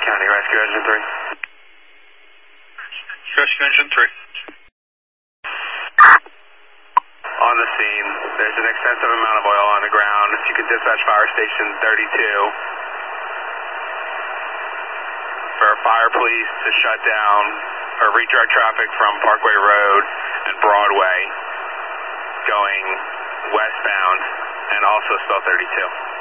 County, Rescue Engine 3. Rescue Engine 3. On the scene, there's an extensive amount of oil on the ground. If you could dispatch Fire Station 32 for fire police to shut down or redirect traffic from Parkway Road and Broadway going westbound, and also spell 32.